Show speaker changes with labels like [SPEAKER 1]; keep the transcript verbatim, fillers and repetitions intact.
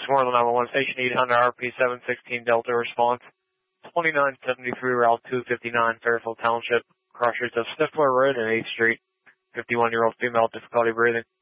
[SPEAKER 1] Smorland nine one one, Station eight hundred, R P seven sixteen Delta response. twenty-nine seventy-three, Route two fifty-nine, Fairfield Township. Crossroads of Stifler Road and eighth Street. fifty-one-year-old female, difficulty breathing.